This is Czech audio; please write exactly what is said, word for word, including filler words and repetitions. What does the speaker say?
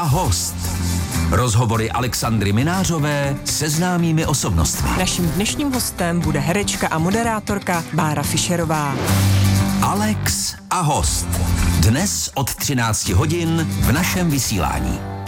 host. Rozhovory Alexandry Minářové se známými osobnostmi. Naším dnešním hostem bude herečka a moderátorka Bára Fischerová. Alex a host. Dnes od třinácti hodin v našem vysílání.